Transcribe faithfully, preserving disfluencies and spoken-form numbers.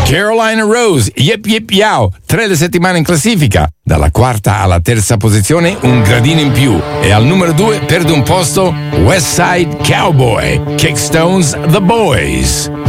Carolina Rose, Yip Yip Yow, tre le settimane in classifica. Dalla quarta alla terza posizione un gradino in più. E al numero due perde un posto West Side Cowboy, Kickstones The Boys.